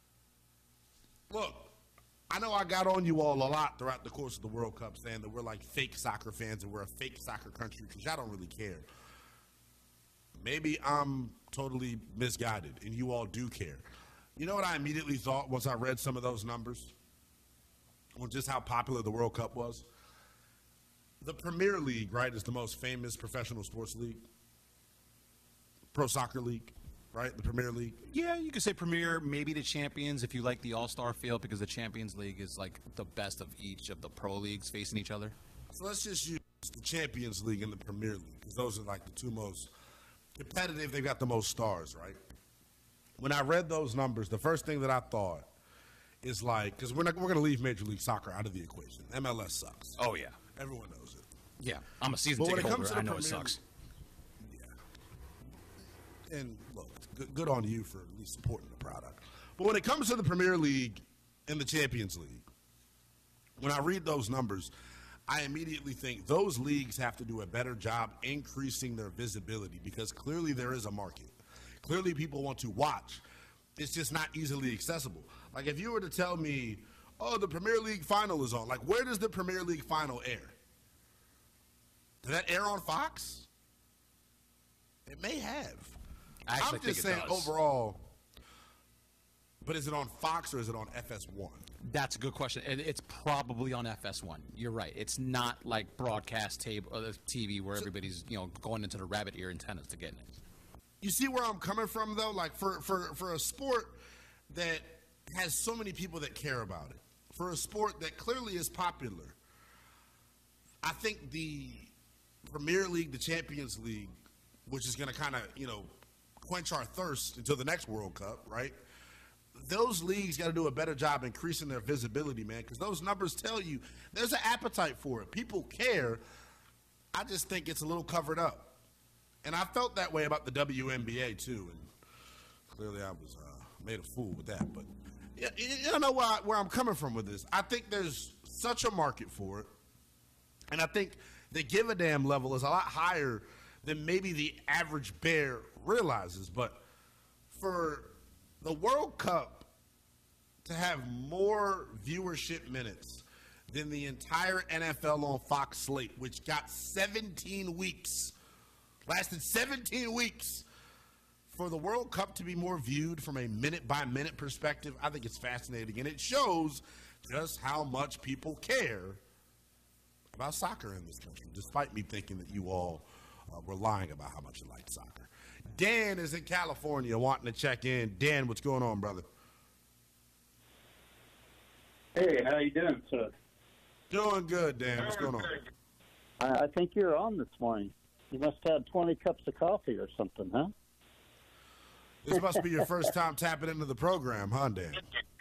look, I know I got on you all a lot throughout the course of the World Cup saying that we're like fake soccer fans and we're a fake soccer country because y'all don't really care. Maybe I'm totally misguided and you all do care. You know what I immediately thought once I read some of those numbers on just how popular the World Cup was? The Premier League, right, is the most famous professional sports league. Pro soccer league, right? The Premier League. Yeah, you could say Premier, maybe the Champions if you like the All-Star field, because the Champions League is like the best of each of the pro leagues facing each other. So let's just use the Champions League and the Premier League, because those are like the two most competitive. They've got the most stars, right? When I read those numbers, the first thing that I thought is like, because we're not, we're going to leave Major League Soccer out of the equation. M L S sucks. Oh, yeah. Everyone knows it. Yeah, I'm a season But when ticket it comes holder. to I the know it Premier sucks. And look, good, good on you for at least supporting the product. But when it comes to the Premier League and the Champions League, when I read those numbers, I immediately think those leagues have to do a better job increasing their visibility because clearly there is a market. Clearly people want to watch. It's just not easily accessible. Like if you were to tell me, oh, the Premier League final is on, like where does the Premier League final air? Does that air on Fox? It may have. I actually I'm just think it saying does. overall, but is it on Fox or is it on F S one? That's a good question. It, it's probably on F S one. You're right. It's not like broadcast tape or the T V where everybody's you know going into the rabbit ear antennas to get it. You see where I'm coming from, though? Like, for, for, for a sport that has so many people that care about it, for a sport that clearly is popular, I think the Premier League, the Champions League, which is going to kind of, you know, quench our thirst until the next World Cup, right? Those leagues got to do a better job increasing their visibility, man, because those numbers tell you there's an appetite for it. People care. I just think it's a little covered up. And I felt that way about the W N B A, too. And clearly I was uh, made a fool with that. But you, you know where, I, where I'm coming from with this. I think there's such a market for it. And I think the give a damn level is a lot higher than maybe the average bear realizes. But for the World Cup to have more viewership minutes than the entire N F L on Fox slate, which got seventeen weeks, lasted seventeen weeks, for the World Cup to be more viewed from a minute-by-minute perspective, I think it's fascinating. And it shows just how much people care about soccer in this country, despite me thinking that you all uh, were lying about how much you like soccer. Dan is in California wanting to check in. Dan, what's going on, brother? Hey, how you doing, sir? Doing good, Dan. What's going on? I, I think you're on this morning. You must have had twenty cups of coffee or something, huh? This must be your first time tapping into the program, huh, Dan?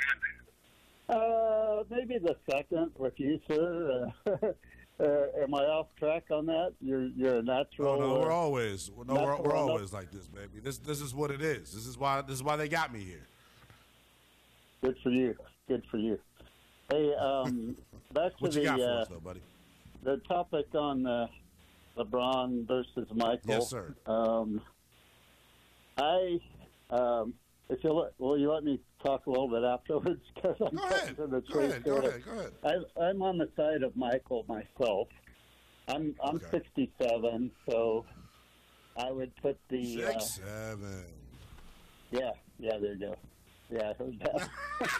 Uh, maybe the second with you, sir. Uh, uh, am I off track on that? You're you're a natural. Oh, no, we're uh, always no, we're, natural we're enough- always like this, baby. This this is what it is. This is why this is why they got me here. Good for you. Good for you. Hey, um, back to What you the got for uh, us, though, buddy? the topic on uh, LeBron versus Michael. Yes, sir. Um, I, um, if you let, will you let me talk a little bit afterwards? Because I'm Go ahead. to the Go chase ahead. Go here. ahead. Go ahead. I, I'm on the side of Michael myself. I'm I'm Okay. sixty-seven, so I would put the uh, Six, seven. yeah, yeah, there you go. Yeah, I heard that.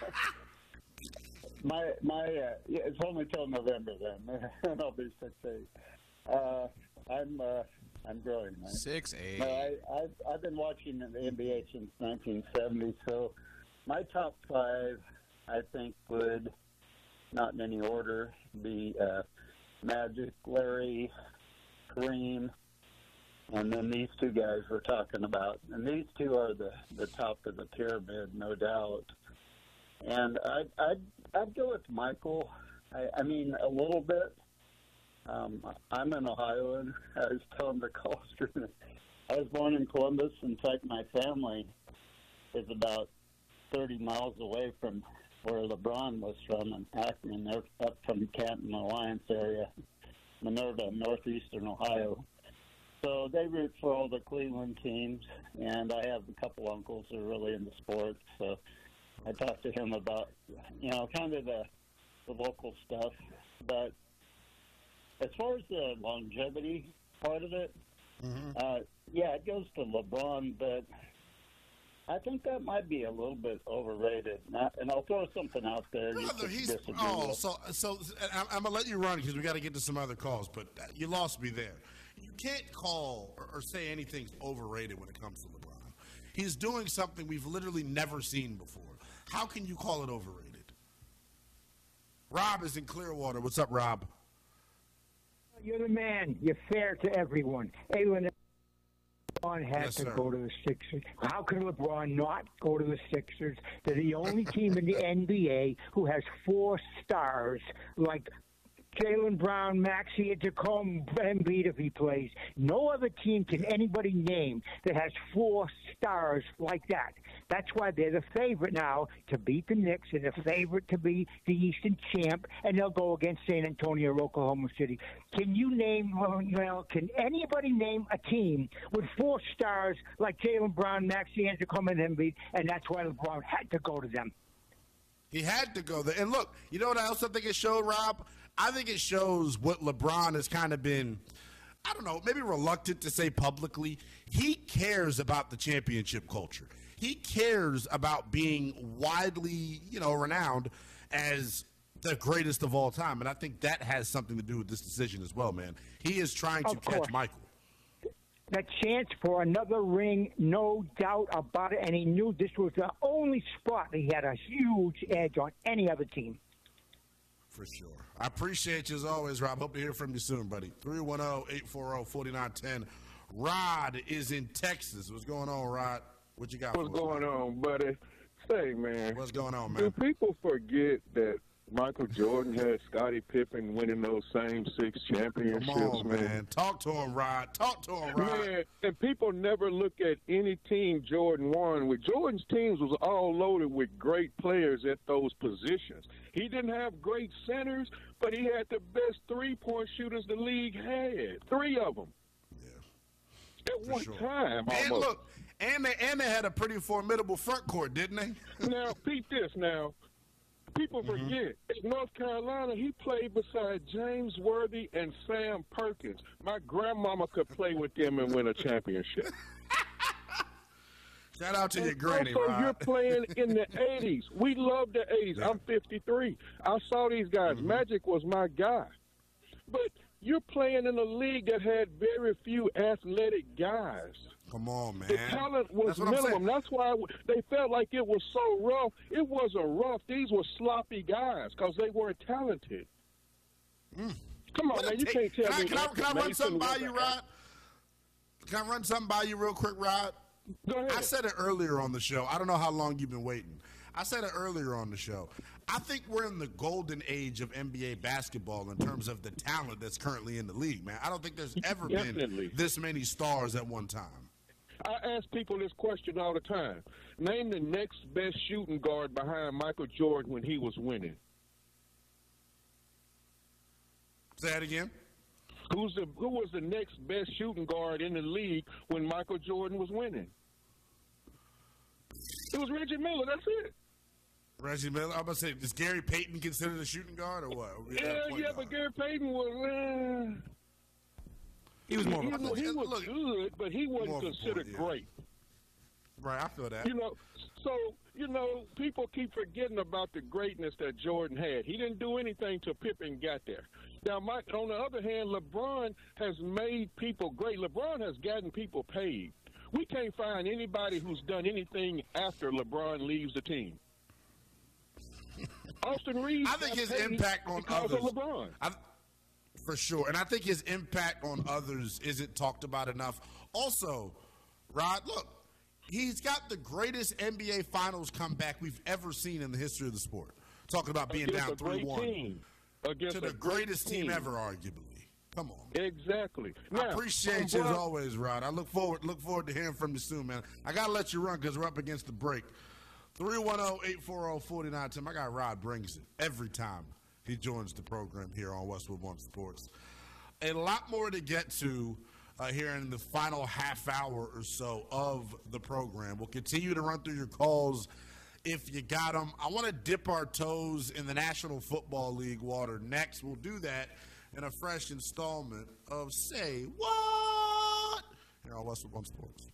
my my uh, yeah, it's only till November then, and I'll be six eight. Uh, I'm uh, I'm growing, man. Six eight. No, I, I've I've been watching the N B A since nineteen seventy, so my top five, I think, would, not in any order, be uh, Magic, Larry, Kareem, and then these two guys we're talking about. And these two are the, the top of the pyramid, no doubt. And I'd, I'd, I'd go with Michael. I, I mean, a little bit. Um, I'm an Ohioan. I was telling the call stream. I was born in Columbus. In fact, my family is about thirty miles away from where LeBron was from in Akron. They're up from Canton, Alliance area, Minerva, northeastern Ohio. So they root for all the Cleveland teams, and I have a couple uncles who are really into sports. So I talked to him about, you know, kind of the, the local stuff. But as far as the longevity part of it, mm-hmm. uh, yeah, it goes to LeBron, but I think that might be a little bit overrated. And, I, and I'll throw something out there. You Brother, could he's disagree oh, with. so so. I'm, I'm gonna let you run because we got to get to some other calls. But you lost me there. You can't call or, or say anything's overrated when it comes to LeBron. He's doing something we've literally never seen before. How can you call it overrated? Rob is in Clearwater. What's up, Rob? You're the man. You're fair to everyone. Hey, when LeBron had Yes, to sir. go to the Sixers, how can LeBron not go to the Sixers? They're the only team in the N B A who has four stars like Jaylen Brown, Maxey, and Tacoma Embiid if he plays. No other team can anybody name that has four stars like that. That's why they're the favorite now to beat the Knicks and the favorite to be the Eastern champ, and they'll go against San Antonio or Oklahoma City. Can you name, well, can anybody name a team with four stars like Jaylen Brown, Maxey, and Tacoma Embiid, and that's why LeBron had to go to them. He had to go there. And look, you know what else I think it showed, Rob? I think it shows what LeBron has kind of been, I don't know, maybe reluctant to say publicly. He cares about the championship culture. He cares about being widely, you know, renowned as the greatest of all time. And I think that has something to do with this decision as well, man. He is trying to catch Michael. The chance for another ring, no doubt about it. And he knew this was the only spot he had a huge edge on any other team. For sure. I appreciate you as always, Rob. Hope to hear from you soon, buddy. three one zero, eight four zero, four nine one zero. Rod is in Texas. What's going on, Rod? What you got What's for us? going on, buddy? Say, man. What's going on, man? Do people forget that Michael Jordan had Scottie Pippen winning those same six championships, Come on, man? man. Talk to him, Rod. Talk to him, Rod. Man, and people never look at any team Jordan won with. Jordan's teams was all loaded with great players at those positions. He didn't have great centers, but he had the best three-point shooters the league had. Three of them. Yeah. At For one sure. time, And almost. look, and they, and they had a pretty formidable front court, didn't they? Now, peep this now. People forget, in North Carolina, he played beside James Worthy and Sam Perkins. My grandmama could play with them and win a championship. Shout out to and your granny, also, Rod. you're playing in the eighties. We love the eighties. I'm fifty-three. I saw these guys. Mm-hmm. Magic was my guy. But you're playing in a league that had very few athletic guys. Come on, man. The talent was That's what I'm minimum. saying. That's why they felt like it was so rough. It wasn't rough. These were sloppy guys because they weren't talented. Mm. Come on, What a man. You take- can't tell can I, me. can I, can I run Mason something by was you, a- Rod? Can I run something by you real quick, Rod? Go ahead. I said it earlier on the show. I don't know how long you've been waiting. I said it earlier on the show. I think we're in the golden age of N B A basketball in terms of the talent that's currently in the league, man. I don't think there's ever Definitely. been this many stars at one time. I ask people this question all the time. Name the next best shooting guard behind Michael Jordan when he was winning. Say that again. Who's the who was the next best shooting guard in the league when Michael Jordan was winning? It was Reggie Miller. That's it. Reggie Miller. I'm about to say, is Gary Payton considered a shooting guard or what? Or we got a Yeah, point yeah, guard? but Gary Payton was. Uh, He was more he, of a was- he was look, good, but he wasn't more of a considered point, yeah. great. Right, I feel that. You know, so, you know, people keep forgetting about the greatness that Jordan had. He didn't do anything till Pippen got there. Now, Mike, on the other hand, LeBron has made people great. LeBron has gotten people paid. We can't find anybody who's done anything after LeBron leaves the team. Austin Reeves I think got his paid impact on because others, of LeBron. I, for sure, and I think his impact on others isn't talked about enough. Also, Rod, look, he's got the greatest N B A Finals comeback we've ever seen in the history of the sport. Talking about being Against down a great three one team. Against to the a great greatest team team. ever, arguably. Come on. Exactly. I Now, appreciate I'm you as glad- always, Rod. I look forward look forward to hearing from you soon, man. I gotta let you run because we're up against the break. three one zero, eight four zero, four nine one zero. My guy Rod brings it every time he joins the program here on Westwood One Sports. A lot more to get to uh, here in the final half hour or so of the program. We'll continue to run through your calls if you got them. I want to dip our toes in the National Football League water next. We'll do that in a fresh installment of Say What? Here on Westwood One Sports.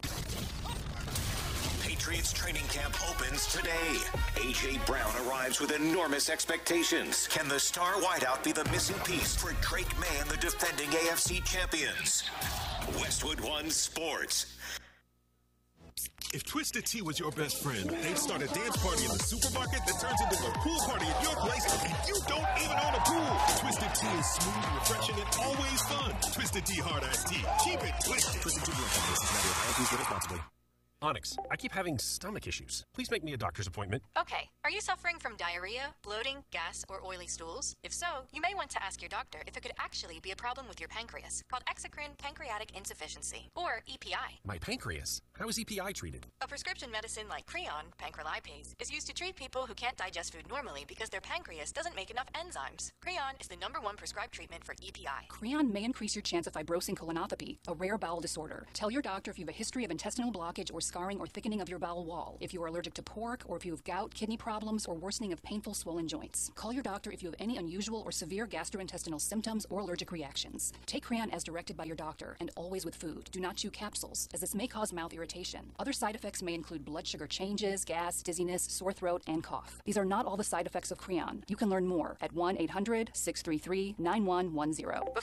Patriots training camp opens today. A J. Brown arrives with enormous expectations. Can the star wideout be the missing piece for Drake May and the defending A F C champions? Westwood One Sports. If Twisted Tea was your best friend, they'd start a dance party in the supermarket that turns into a pool party at your place, and you don't even own a pool. Twisted Tea is smooth, refreshing, and always fun. Twisted Tea Hard Iced Tea. Keep it twisted. Twisted Tea. This is not your responsibly. Onyx, I keep having stomach issues. Please make me a doctor's appointment. Okay. Are you suffering from diarrhea, bloating, gas, or oily stools? If so, you may want to ask your doctor if it could actually be a problem with your pancreas, called exocrine pancreatic insufficiency, or E P I. My pancreas? How is E P I treated? A prescription medicine like Creon, pancrelipase, is used to treat people who can't digest food normally because their pancreas doesn't make enough enzymes. Creon is the number one prescribed treatment for E P I. Creon may increase your chance of fibrosing colonopathy, a rare bowel disorder. Tell your doctor if you have a history of intestinal blockage or scarring or thickening of your bowel wall, if you are allergic to pork, or if you have gout, kidney problems, or worsening of painful swollen joints. Call your doctor if you have any unusual or severe gastrointestinal symptoms or allergic reactions. Take Creon as directed by your doctor, and always with food. Do not chew capsules, as this may cause mouth irritation. Other side effects may include blood sugar changes, gas, dizziness, sore throat, and cough. These are not all the side effects of Creon. You can learn more at one eight hundred, six three three, nine one one zero.